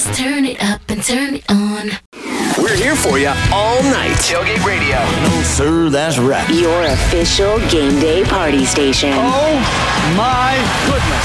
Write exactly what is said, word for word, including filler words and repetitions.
Turn it up and turn it on. We're here for you all night. Tailgate Radio. No, sir, that's right. Your official game day party station. Oh, my goodness.